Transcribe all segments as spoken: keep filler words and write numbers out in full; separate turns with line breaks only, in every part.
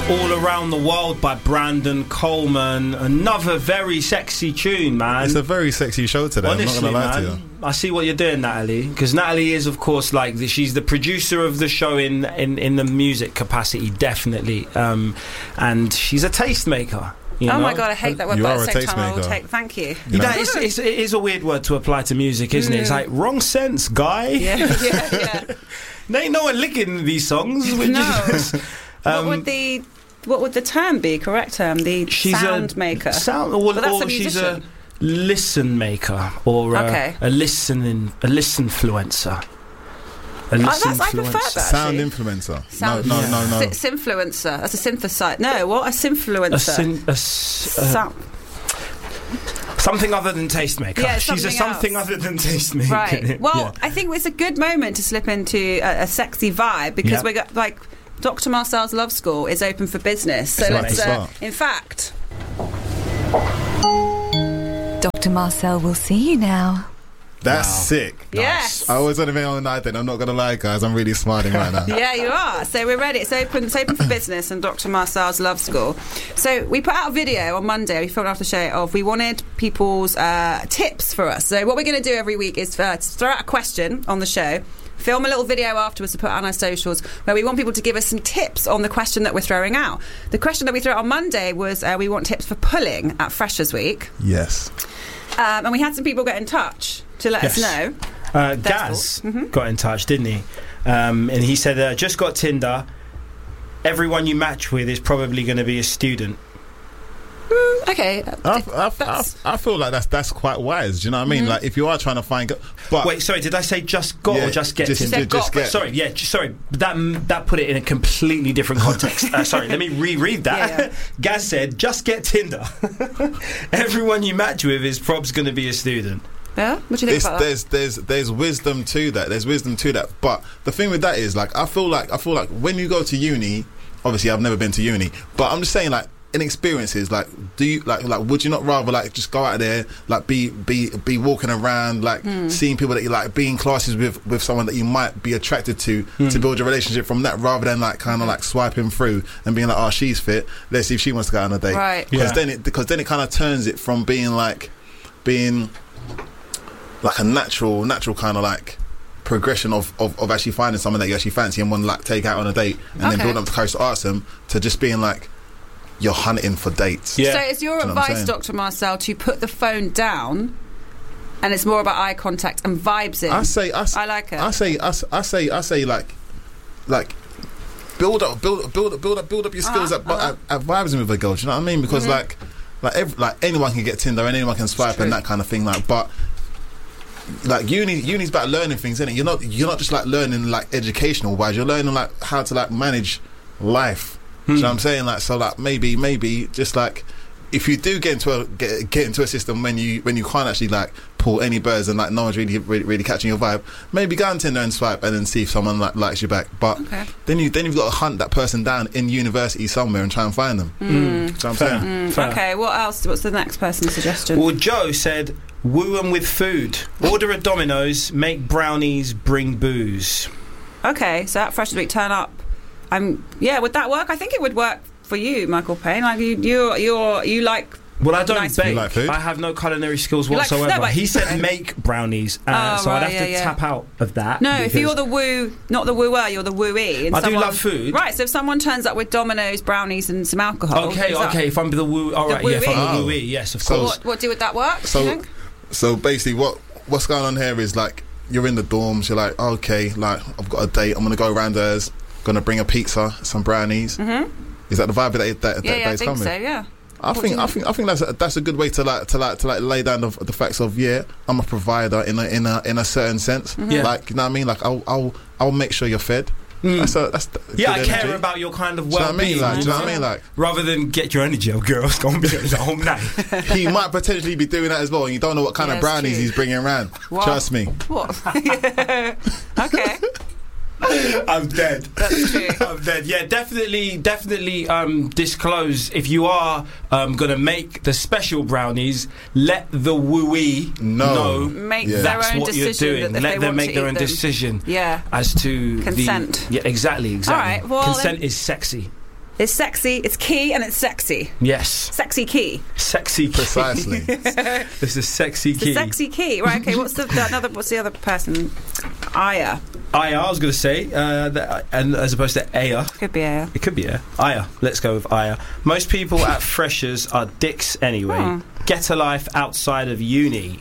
All Around the World by Brandon Coleman. Another very sexy tune, man.
It's a very sexy show today.
Honestly,
I'm not gonna lie
man,
to you.
I see what you're doing, Natalie, because Natalie is, of course, like the, she's the producer of the show in in, in the music capacity, definitely, um, and she's a tastemaker. You
oh
know?
my god, I hate that word,
You
but
are
at
a
the same time, I will
tastemaker.
take. Thank you.
You know?
That is, it's, it is a weird word to apply to music, isn't it? It's like wrong sense, guy.
Yeah, yeah, yeah.
There ain't no one licking these songs. We're
No.
just-
what
um,
would the what would the term be? Correct term? The
she's
sound
a
maker.
Sound, or,
But that's
or
a
she's a
musician.
listen maker, or a,
Okay.
a listening, a listenfluencer. A
Oh, that's, I prefer
listenfluencer.
that.
Sound
actually.
influencer.
Sound-
no, no, no, no.
S- Synfluencer. That's a synthesizer. No, what? A
A
synfluencer.
syn- a s- uh,
Sound-
something other than tastemaker.
Yeah,
She's a
something
something
else.
other than tastemaker.
Right. Well,
Yeah.
I think it's a good moment to slip into a, a sexy vibe because
Yep.
we got like Doctor Marcel's Love School is open for business. So
It's about
let's.
to
Uh,
start.
in fact,
Doctor Marcel will see you now.
That's
Wow.
sick.
yes.
I was on a bit on the night then. I'm not gonna lie, guys. I'm really smiling right now.
Yeah, you are. So we're ready. It's open. It's open for business and Doctor Marcel's Love School. So we put out a video on Monday. We filmed after show of. We wanted people's uh, tips for us. So what we're going to do every week is uh, throw out a question on the show. Film a little video afterwards to put on our socials where we want people to give us some tips on the question that we're throwing out. The question that we threw out on Monday was uh, we want tips for pulling at Freshers Week.
Yes.
Um, and we had some people get in touch to let
Yes.
us know.
Uh,
That's
Gaz
cool. Mhm.
got in touch, didn't he? Um, and he said, uh, just got Tinder. Everyone you match with is probably going to be a student.
Mm, okay.
I, I, I,
That's-
I feel like that's that's quite wise. Do you know what I mean?
Mhm.
Like if you are trying to find, go- but
Wait, sorry, did I say just got
Yeah,
or just get
just,
Tinder?
said
just
got,
get.
Sorry, yeah, j- sorry. That that put it in a completely different context. Uh, sorry, let me reread that.
Yeah, yeah.
Gaz said, "Just get Tinder. Everyone you match with is probs going to be a student."
Yeah? What do you think
It's,
about that?
there's there's there's wisdom to that. There's wisdom to that. But the thing with that is, like, I feel like I feel like when you go to uni, obviously I've never been to uni, but I'm just saying, like, in experiences, like, do you like like would you not rather like just go out there, like be be be walking around, like seeing people that you like, be in classes with with someone that you might be attracted to to build a relationship from that, rather than like kind of like swiping through and being like, oh, she's fit, let's see if she wants to go on a date,
Right.
Because
Yeah.
then it because then it kind of turns it from being like being like a natural natural kind of like progression of, of, of actually finding someone that you actually fancy and want to like take out on a date and then
Okay.
build up the courage to ask them, to just being like you're hunting for dates.
Yeah.
So is your
Do you know what I'm
advice,
saying?
Doctor Marcel, to put the phone down and it's more about eye contact and vibes in?
I say I, s-
I like it.
I say I, s- I say I say like like build up build up build up build up build up your skills
Uh-huh,
at,
uh-huh.
at, at vibes with a girl. Do you know what I mean? Because
Mhm.
like like every, like anyone can get Tinder and anyone can swipe
true.
and that kind of thing. Like but. Like uni, uni's about learning things, isn't it? You're not, you're not just like learning like educational wise. You're learning like how to like manage life. Do you know what I'm saying? Like so, like maybe, maybe just like if you do get into a get, get into a system when you when you can't actually like pull any birds and like no one's really really, really catching your vibe, maybe go on Tinder and swipe and then see if someone like likes you back. But
Okay.
then you then you've got to hunt that person down in university somewhere and try and find them.
Mm.
Do you know what I'm
Fair.
saying?
Mm,
Fair.
okay, what else? What's the next person's suggestion?
Well, Joe said, "Woo 'em with food. Order a Domino's, make brownies, bring booze."
Okay, so at Freshers Week, turn up. I'm yeah. Would that work? I think it would work for you, Michael Payne. Like you, you, you're, you like.
Well, I don't
Nice
bake.
food. You like food?
I have no culinary skills
You like-
whatsoever.
no, but-
he said make brownies, uh,
Oh,
so I'd
right,
have
yeah,
to
yeah.
tap out of that.
No, if
because-
you're the woo, not the wooer, you're the wooey. And
I do
someone-
love food.
Right, so if someone turns up with Domino's, brownies, and some alcohol.
Okay,
is that-
okay. If I'm the woo, all
The
right. Yeah, if I'm
woo-wee.
the woo, yes, of
So-
course.
What, what do would that work? do you
So,
think?
so basically, what what's going on here is like you're in the dorms. You're like, okay, like I've got a date. I'm gonna go around theirs. Gonna bring a pizza, some brownies.
Mm-hmm.
Is that the vibe that that, that,
Yeah,
that
yeah, I
is
think
coming?
so. Yeah.
I
What
think
do
I
you-
think I think that's a, that's a good way to like to like to like lay down the, the facts of yeah, I'm a provider in a in a in a certain sense.
Mm-hmm.
Yeah.
Like you know what I mean. Like I'll I'll I'll make sure you're fed.
Mm.
That's a, that's the-
Yeah,
good
I care
energy.
about your kind of
Do you know what I
well-being.
mean? Like, do you know what I
know?
mean? Like,
Rather than get your energy up, girl, it's gonna be the whole night.
he might potentially be doing that as well, and you don't know what kind
Yeah,
of
it's
brownies
true.
he's bringing around.
What?
Trust me.
What? Okay.
I'm dead.
That's true.
I'm dead. Yeah, definitely, definitely um, disclose if you are um, going to make the special brownies. Let the wooey
No.
know
Make
Yeah.
their
that's
own
what you're
decision.
doing.
That if
Let
they
them
want
make
to
their
eat
own
them.
decision
Yeah.
as to
Consent.
The, yeah, exactly, exactly.
All right, well,
consent
then-
is sexy.
It's sexy, it's key, and it's sexy.
Yes.
Sexy key.
Sexy key.
Precisely.
This is sexy
It's
key.
a sexy key. Right, okay, what's the, the another what's the other person? Aya.
Aya, I was going to say, uh, that, and as opposed to Aya.
Could be Aya.
It could be Aya. Aya. Let's go with Aya. Most people at freshers are dicks anyway.
Oh.
Get a life outside of uni.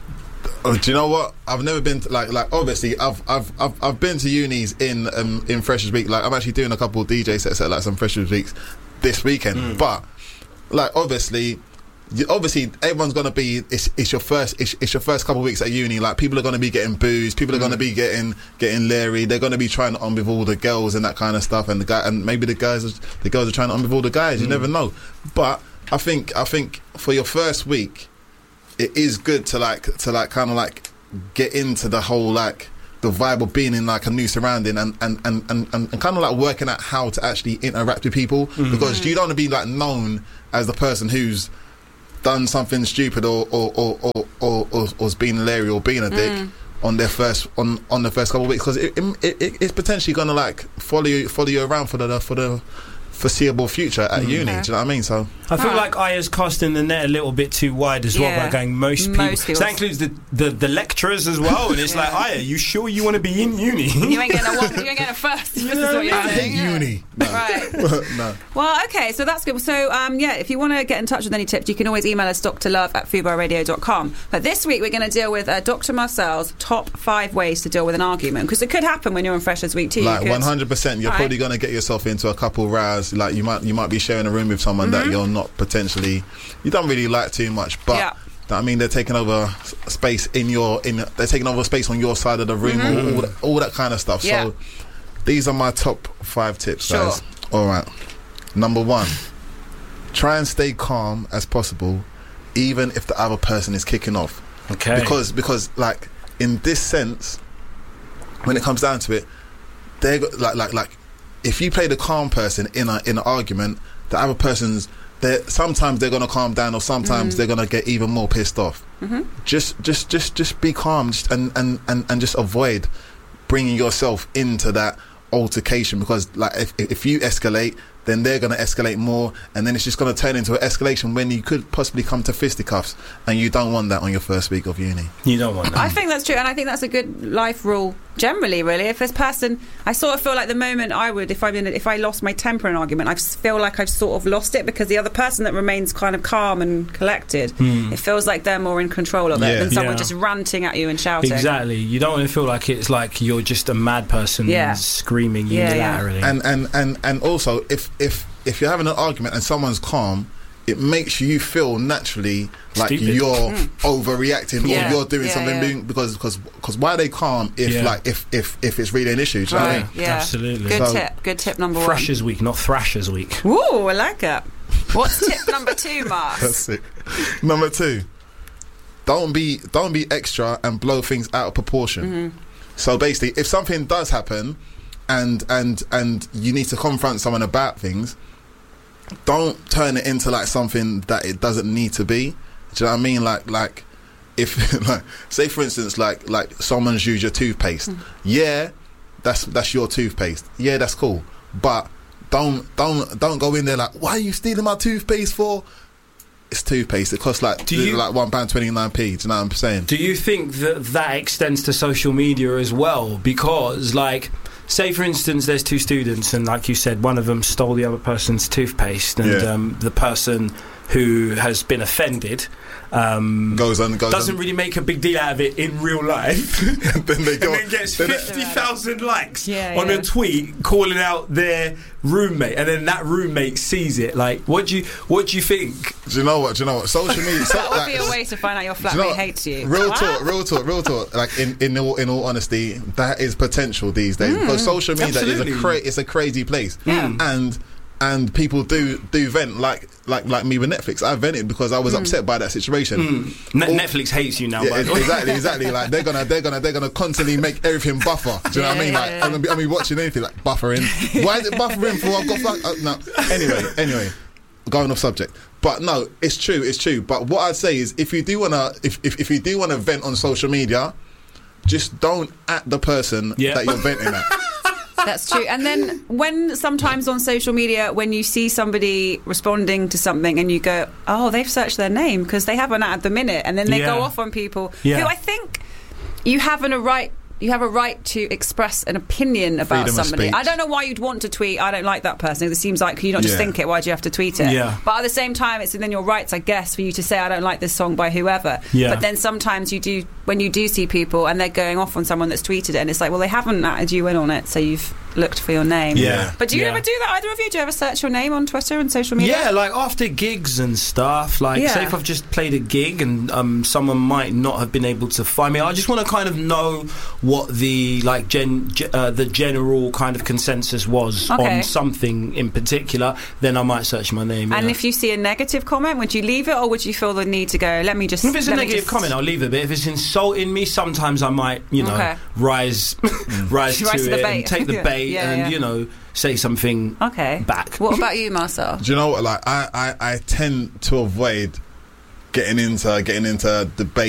Oh, do you know what? I've never been to, like like obviously I've I've I've, I've been to unis in um, in Freshers Week. Like I'm actually doing a couple of D J sets at like some Freshers Weeks this weekend.
Mm.
But like obviously, you, obviously everyone's gonna be. It's, it's your first. It's, it's your first couple of weeks at uni. Like people are gonna be getting boozed. People are
Mm.
gonna be getting getting leery. They're gonna be trying on with all the girls and that kind of stuff. And the guy and maybe the guys are, the girls are trying on with all the guys. You
Mm.
never know. But I think I think for your first week, it is good to like to like kind of like get into the whole like the vibe of being in like a new surrounding and and and, and, and, and kind of like working out how to actually interact with people
Mm.
because you don't want to be like known as the person who's done something stupid or or or or, or, or, or has been leery or being a dick
Mm.
on their first on on the first couple of weeks because it, it, it it's potentially gonna like follow you follow you around for the for the foreseeable future at
Mm.
uni.
Yeah.
Do you know what I mean? So
I feel
Right.
like Aya's casting the net a little bit too wide as well
Yeah.
by going most people.
Most people.
So that includes the, the, the lecturers as well. And it's
Yeah.
like, Aya, you sure you want to be in uni?
You ain't getting a one, you ain't getting a first. This is what you're
I
saying.
hate
yeah.
uni. No.
Right.
no.
Well, okay, so that's good. So, um, yeah, if you want to get in touch with any tips, you can always email us drlove at fubar radio dot com. But this week we're going to deal with uh, Doctor Marcel's top five ways to deal with an argument, because it could happen when you're in Freshers Week too. You
Like
could-
one hundred percent, you're
Right.
probably going to get yourself into a couple rows. Like you might, you might be sharing a room with someone
Mm-hmm.
that you're not potentially, you don't really like too much. But
Yeah.
I mean, they're taking over s- space in your, in they're taking over space on your side of the room,
Mm-hmm.
all, all, that, all that kind of stuff.
Yeah.
So these are my top five tips,
Sure.
guys. All right. Number one, try and stay calm as possible, even if the other person is kicking off.
Okay.
Because because like in this sense, when it comes down to it, they like like like if you play the calm person in a in an argument, the other person's they sometimes they're gonna calm down or sometimes
Mm.
they're gonna get even more pissed off.
Mm-hmm.
Just just just just be calm just, and, and and and just avoid bringing yourself into that altercation because like if if you escalate, then they're going to escalate more, and then it's just going to turn into an escalation when you could possibly come to fisticuffs, and you don't want that on your first week of uni.
You don't want that.
I think that's true, and I think that's a good life rule generally. Really, if this person, I sort of feel like the moment I would, if I'm in, a, if I lost my temper in an argument, I feel like I've sort of lost it because the other person that remains kind of calm and collected,
Hmm.
it feels like they're more in control of it
Yeah.
than someone
Yeah.
just ranting at you and shouting.
Exactly. You don't want to feel like it's like you're just a mad person
Yeah.
screaming
Yeah, yeah.
unilaterally.
And and and and also, if if if you're having an argument and someone's calm, it makes you feel naturally like
Stupid.
you're overreacting
Yeah.
or you're doing
Yeah,
something
yeah.
being, because because because why are they calm if
Yeah.
like if if if it's really an issue? Do you know what I
Right.
mean?
Yeah.
Absolutely.
Good
So-
tip. Good tip number
Freshers Week, not Thrashers Week.
one. Ooh, I like it. What's tip number two, Mars?
That's it. Number two, don't be don't be extra and blow things out of proportion.
Mm-hmm.
So basically, if something does happen, and and and you need to confront someone about things, don't turn it into like something that it doesn't need to be. Do you know what I mean? Like like if like say for instance like like someone's used your toothpaste.
Mm.
Yeah, that's that's your toothpaste. Yeah, that's cool. But don't don't don't go in there like, why are you stealing my toothpaste for? It's toothpaste. It costs like
Do you-
like one pound twenty nine p. Do you know what I'm saying?
Do you think that that extends to social media as well? Because, like, say for instance, there's two students, and like you said, one of them stole the other person's toothpaste, and
Yeah.
um, the person who has been offended um,
Goes on, goes
doesn't
on.
really make a big deal out of it in real life,
then they
and
go.
then gets
then they-
fifty thousand likes
Yeah,
on
yeah.
a tweet calling out their roommate, and then that roommate sees it. Like, what do you what do you think?
do you know what? Do you know what? Social media. So,
That would
like,
be a way to find out your
do you know
flatmate
what?
hates you.
Real
What?
talk, real talk, real talk. Like in, in all in all honesty, that is potential these days because social media
Absolutely.
is a cra- it's a crazy place,
Yeah.
and and people do do vent like like like me with Netflix. I vented because I was upset by that situation.
Ne-
All-
Netflix hates you now.
Yeah,
by the way.
exactly, exactly. Like they're gonna, they're gonna, they're gonna constantly make everything buffer. Do you know what I mean?
Yeah,
Like
yeah,
I'm gonna be, I'm gonna be watching anything like buffering. Why is it buffering for? I've got fuck. Uh, no. Anyway, anyway, going off subject. But no, it's true, it's true. But what I'd say is, if you do wanna, if if, if you do wanna vent on social media, just don't at the person
Yeah.
that you're venting at.
That's true. And then when sometimes on social media, when you see somebody responding to something and you go, oh, they've searched their name because they haven't at the minute, and then they
Yeah.
go off on people
Yeah.
who I think you haven't a right. You have a right to express an opinion about
Freedom of
somebody.
speech.
I don't know why you'd want to tweet, I don't like that person. It seems like, can you not just
Yeah.
think it? Why do you have to tweet it?
Yeah.
But at the same time, it's within your rights, I guess, for you to say, I don't like this song by whoever.
Yeah.
But then sometimes you do, when you do see people and they're going off on someone that's tweeted it, and it's like, well, they haven't added you in on it, so you've looked for your name.
Yeah.
But do you
Yeah.
ever do that, either of you? Do you ever search your name on Twitter and social media?
Yeah, like after gigs and stuff. Like,
Yeah.
say if I've just played a gig and um, someone might not have been able to find me, I just want to kind of know what the like gen, ge- uh, the general kind of consensus was
Okay.
on something in particular. Then I might search my name.
And
yeah.
if you see a negative comment, would you leave it, or would you feel the need to go, let me just...
If it's a
let me
negative
just-
comment, I'll leave it. But if it's insulting me, sometimes I might, you know,
Okay.
rise, rise to
Rise to the
it
bait.
and take the
Yeah.
bait
Yeah,
and
yeah.
you know say something
Okay.
back.
What about you, Marcel?
Do you know what? Like, I, I, I tend to avoid getting into getting into debate